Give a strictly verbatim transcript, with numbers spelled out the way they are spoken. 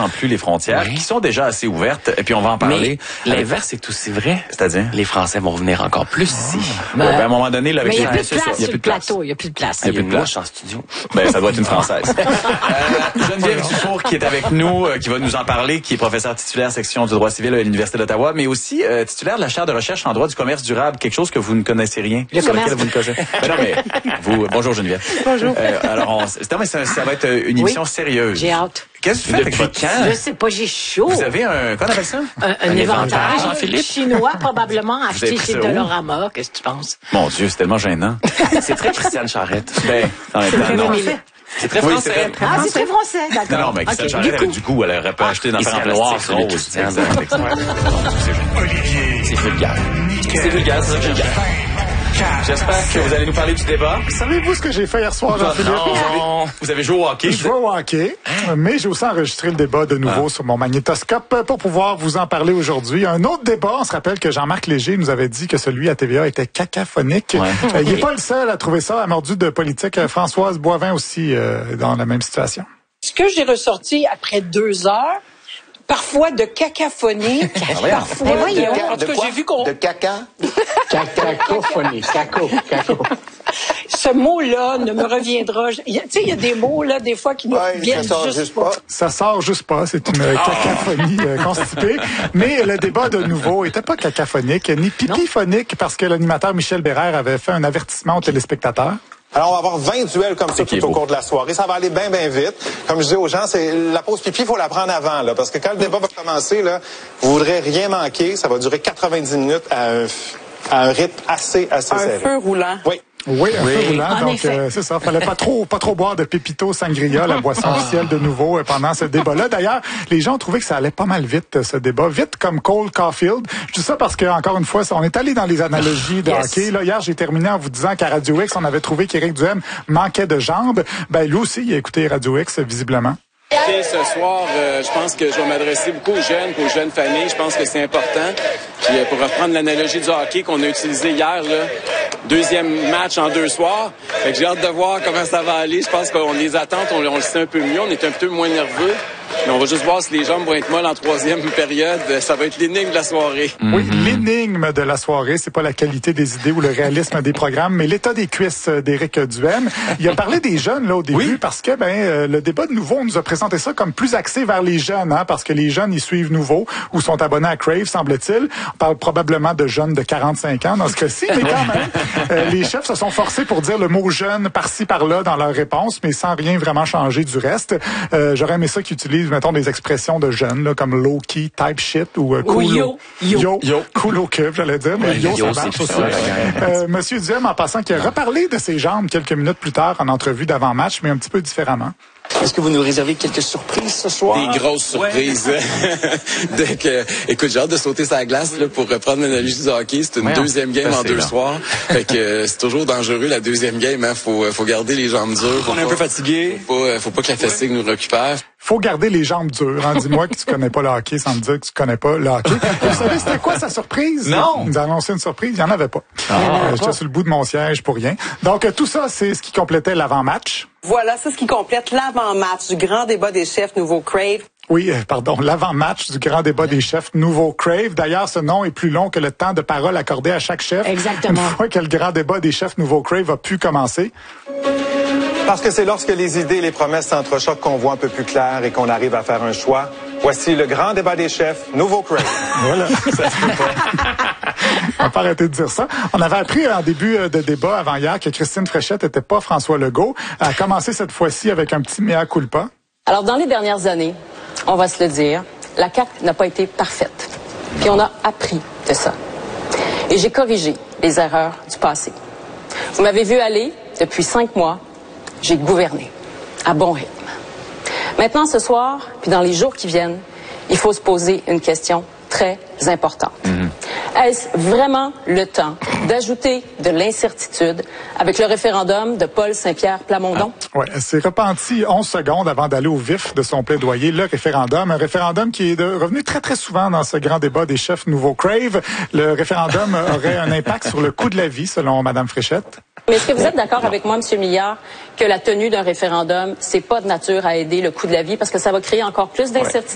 quasiment plus les frontières, oui. qui sont déjà assez ouvertes. Et puis on va en parler. Mais l'inverse est aussi vrai. C'est-à-dire? Les Français vont venir encore plus ici. Ben, ouais, ben, à un moment donné, là, avec mais les il n'y a plus de place il y a sur le plateau. Il n'y a plus de place. Il y a une mouche en studio. Ben, ça doit être une Française. euh, Geneviève Dufour qui est avec nous, euh, qui va nous en parler, qui est professeure titulaire section du droit civil à l'Université d'Ottawa, mais aussi euh, titulaire de la chaire de recherche en droit du commerce durable, quelque chose que vous ne connaissez rien. Le sur commerce. lequel vous ne connaissez. Ben non, mais vous, bonjour Geneviève. Bonjour. Euh, alors, on, non, mais ça, ça va être une émission oui, sérieuse. J'ai hâte. Qu'est-ce que tu fais avec votre quand? Je sais pas, j'ai chaud. Vous avez un, qu'on appelle ça? Un, un, un éventail, éventail chinois, probablement, acheté chez Dolorama. Qu'est-ce que tu penses? Mon Dieu, c'est tellement gênant. C'est très Christiane Charette. Ben, en même temps, non. C'est très français. Oui, très... Ah, c'est très français, d'accord. Non, non, mais Christiane okay. Charette avait du goût. Elle aurait pas ah, acheté dans un noir, rose. Olivier. C'est vulgaire. C'est vulgaire, c'est vulgaire. J'espère que vous allez nous parler du débat. Savez-vous ce que j'ai fait hier soir, Jean-Philippe? Non. Vous avez joué au hockey? Je joue au hockey, mais j'ai aussi enregistré le débat de nouveau ah. sur mon magnétoscope pour pouvoir vous en parler aujourd'hui. Un autre débat, on se rappelle que Jean-Marc Léger nous avait dit que celui à T V A était cacaphonique. Ouais. Euh, il n'est pas le seul à trouver ça, à mordu de politique. Françoise Boivin aussi euh, dans la même situation. Ce que j'ai ressorti après deux heures, parfois de cacophonie, parfois de... Voyons. En tout cas, j'ai vu qu'on... De caca? Cacophonie, caco, caco. Ce mot-là ne me reviendra. Tu sais, il y a des mots, là, des fois, qui ne ouais, viennent juste, juste pas. pas. Ça sort juste pas. C'est une oh. cacophonie euh, constipée. Mais le débat, de nouveau, était pas cacaphonique, ni pipiphonique, parce que l'animateur Michel Bérère avait fait un avertissement aux téléspectateurs. Alors, on va avoir vingt duels comme ça tout au cours de la soirée. Ça va aller bien, bien vite. Comme je dis aux gens, c'est la pause pipi, il faut la prendre avant, là, parce que quand le débat va commencer, là, vous voudrez rien manquer. Ça va durer quatre-vingt-dix minutes à un, à un rythme assez, assez un serré. Un feu roulant. Oui. Oui, un oui. peu roulant. En donc, euh, c'est ça. Fallait pas trop, pas trop boire de Pépito Sangria, la boisson officielle de nouveau euh, pendant ce débat-là. D'ailleurs, les gens ont trouvé que ça allait pas mal vite, ce débat. Vite comme Cole Caulfield. Je dis ça parce que, encore une fois, on est allé dans les analogies de yes. hockey. Là, hier, j'ai terminé en vous disant qu'à Radio X, on avait trouvé qu'Éric Duhem manquait de jambes. Ben, lui aussi, il a écouté Radio X, visiblement. Et ce soir, euh, je pense que je vais m'adresser beaucoup aux jeunes, aux jeunes familles. Je pense que c'est important. Puis euh, pour reprendre l'analogie du hockey qu'on a utilisé hier, là, deuxième match en deux soirs. Fait que j'ai hâte de voir comment ça va aller. Je pense qu'on les attend, on, on le sait un peu mieux. On est un peu moins nerveux. Mais on va juste voir si les jambes vont être molles en troisième période. Ça va être l'énigme de la soirée. Mm-hmm. Oui, l'énigme de la soirée, c'est pas la qualité des idées ou le réalisme des programmes, mais l'état des cuisses d'Éric Duhem. Il a parlé des jeunes là au début oui. parce que ben euh, le débat de Nouveau nous a présenté ça comme plus axé vers les jeunes, hein, parce que les jeunes ils suivent Nouveau ou sont abonnés à Crave, semble-t-il. On parle probablement de jeunes de quarante-cinq ans dans ce cas-ci, mais quand même, euh, les chefs se sont forcés pour dire le mot jeune par-ci par-là dans leur réponse, mais sans rien vraiment changer du reste. Euh, j'aurais aimé ça qu'ils utilisent mettons des expressions de jeunes là, comme low key, type shit ou euh, cool yo yo yo, yo. cool au cube, j'allais dire, mais ouais, yo, yo ça marche aussi. Euh, Monsieur Duhem, en passant, qui a reparlé de ses jambes quelques minutes plus tard en entrevue d'avant-match, mais un petit peu différemment. Est-ce que vous nous réservez quelques surprises ce soir? Des grosses surprises. Ouais. Dès que, écoute, j'ai hâte de sauter sa glace là, pour reprendre l'analogie du hockey. C'est une ouais, deuxième game en deux là. soirs. Fait que euh, c'est toujours dangereux la deuxième game. Hein. Faut, faut garder les jambes dures. On est un peu fatigué. Faut pas, faut pas que la fatigue nous récupère. Faut garder les jambes dures. Hein. Dis-moi que tu connais pas le hockey sans me dire que tu connais pas le hockey. Et vous savez c'était quoi sa surprise? Non. Il nous a annoncé une surprise. Il y en avait pas. Ah, euh, J'étais sur le bout de mon siège pour rien. Donc euh, tout ça, c'est ce qui complétait l'avant-match. Voilà, c'est ce qui complète l'avant-match du grand débat des chefs Nouveau Crave. Oui, euh, pardon, l'avant-match du grand débat des chefs Nouveau Crave. D'ailleurs, ce nom est plus long que le temps de parole accordé à chaque chef. Exactement. Une fois que le grand débat des chefs Nouveau Crave a pu commencer. Parce que c'est lorsque les idées et les promesses s'entrechoquent qu'on voit un peu plus clair et qu'on arrive à faire un choix. Voici le grand débat des chefs, Nouveau Crave. Voilà. Ça se peut pas. On va pas arrêter de dire ça. On avait appris en début de débat avant hier que Christine Fréchette n'était pas François Legault. Elle a commencé cette fois-ci avec un petit mea culpa. Alors, dans les dernières années, on va se le dire, la C A Q n'a pas été parfaite. Puis on a appris de ça. Et j'ai corrigé les erreurs du passé. Vous m'avez vu aller depuis cinq mois. J'ai gouverné à bon rythme. Maintenant, ce soir, puis dans les jours qui viennent, il faut se poser une question très importante. Mm-hmm. Est-ce vraiment le temps d'ajouter de l'incertitude avec le référendum de Paul Saint-Pierre Plamondon? Ah, oui, elle s'est repentie onze secondes avant d'aller au vif de son plaidoyer, le référendum. Un référendum qui est de, revenu très, très souvent dans ce grand débat des chefs Nouveau Crave. Le référendum aurait un impact sur le coût de la vie, selon Mme Fréchette. Mais est-ce que vous êtes d'accord avec moi, M. Millard, que la tenue d'un référendum, c'est pas de nature à aider le coût de la vie parce que ça va créer encore plus d'incertitude?